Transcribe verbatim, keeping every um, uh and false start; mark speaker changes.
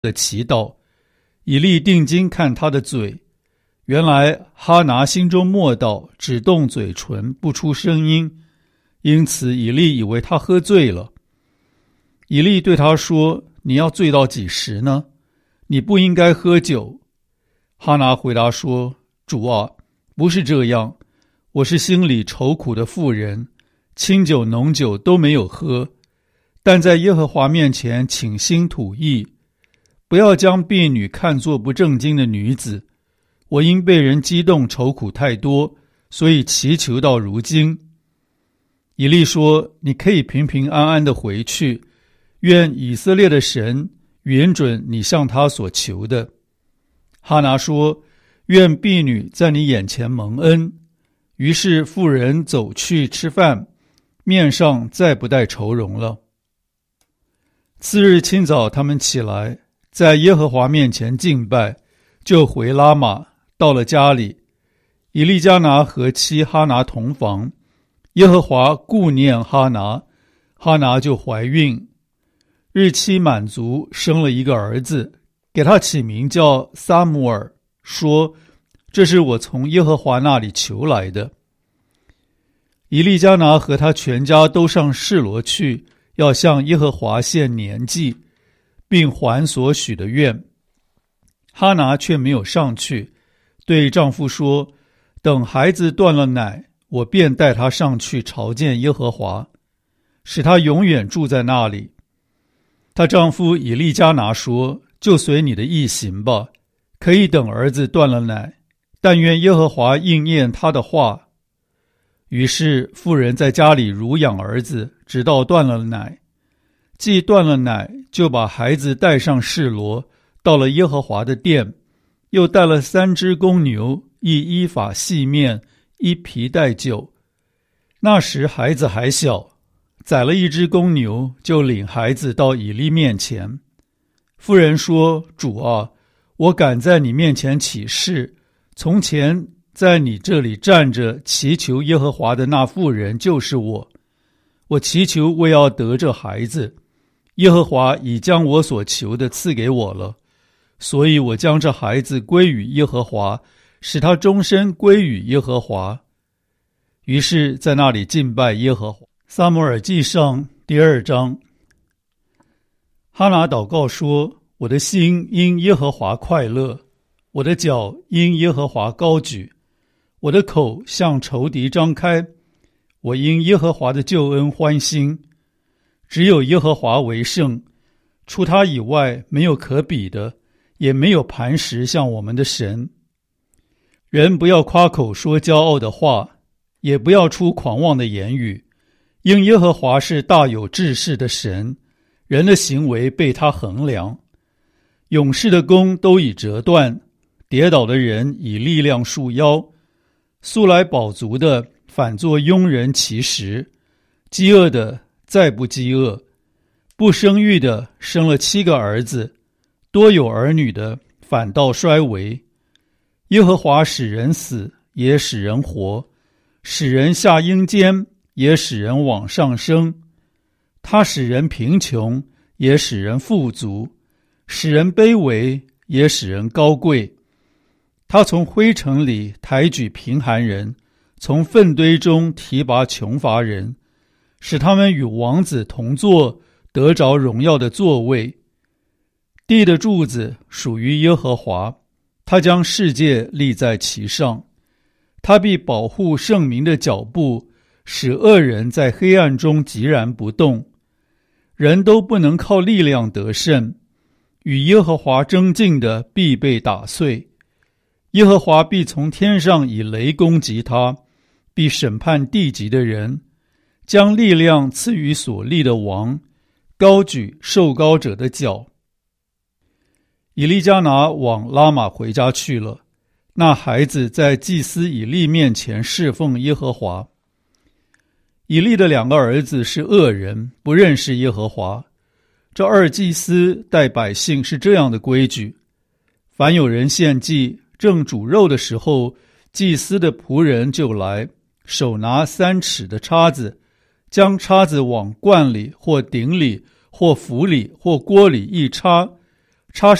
Speaker 1: 的祈祷。以利定睛看他的嘴，原来哈拿心中默祷，只动嘴唇，不出声音，因此以利以为他喝醉了。以利对他说：你要醉到几时呢？你不应该喝酒。哈拿回答说：主啊，不是这样，我是心里愁苦的妇人，清酒浓酒都没有喝，但在耶和华面前倾心吐意，不要将婢女看作不正经的女子。我因被人激动愁苦太多，所以祈求到如今。以利说：你可以平平安安地回去，愿以色列的神允准你向他所求的。哈拿说：愿婢女在你眼前蒙恩。于是妇人走去吃饭，面上再不带愁容了。次日清早，他们起来，在耶和华面前敬拜，就回拉玛，到了家里。以利加拿和妻哈拿同房，耶和华顾念哈拿，哈拿就怀孕，日期满足，生了一个儿子，给他起名叫撒母耳，说：这是我从耶和华那里求来的。以利加拿和他全家都上示罗去，要向耶和华献年祭，并还所许的愿。哈拿却没有上去，对丈夫说：等孩子断了奶，我便带他上去朝见耶和华，使他永远住在那里。她丈夫以利加拿说：就随你的意行吧，可以等儿子断了奶，但愿耶和华应验他的话。于是妇人在家里乳养儿子，直到断了奶。既断了奶，就把孩子带上示罗，到了耶和华的殿，又带了三只公牛，一依法细面，一皮带酒。那时孩子还小，宰了一只公牛，就领孩子到以利面前。妇人说：主啊，我敢在你面前起誓，从前在你这里站着祈求耶和华的那妇人就是我。我祈求为要得这孩子，耶和华已将我所求的赐给我了，所以我将这孩子归于耶和华，使他终身归于耶和华。于是在那里敬拜耶和华。撒母耳记上第二章。哈拿祷告说：我的心因耶和华快乐，我的脚因耶和华高举，我的口向仇敌张开，我因耶和华的救恩欢心。只有耶和华为圣，除他以外没有可比的，也没有磐石像我们的神。人不要夸口说骄傲的话，也不要出狂妄的言语，因耶和华是大有志士的神，人的行为被他衡量。勇士的弓都已折断，跌倒的人以力量束腰，素来饱足的反作庸人其食，饥饿的再不饥饿，不生育的生了七个儿子，多有儿女的反倒衰微。耶和华使人死，也使人活，使人下阴间，也使人往上升。他使人贫穷，也使人富足，使人卑微，也使人高贵。他从灰尘里抬举贫寒人，从粪堆中提拔穷乏人，使他们与王子同坐，得着荣耀的座位。地的柱子属于耶和华，他将世界立在其上。他必保护圣民的脚步，使恶人在黑暗中寂然不动。人都不能靠力量得胜，与耶和华争竞的必被打碎。耶和华必从天上以雷攻击他，必审判地极的人，将力量赐予所立的王，高举受膏者的脚。以利加拿往拉玛回家去了，那孩子在祭司以利面前侍奉耶和华。以利的两个儿子是恶人，不认识耶和华。这二祭司待百姓是这样的规矩：凡有人献祭正煮肉的时候，祭司的仆人就来，手拿三尺的叉子，将叉子往罐里或鼎里或釜里或锅里一插， 插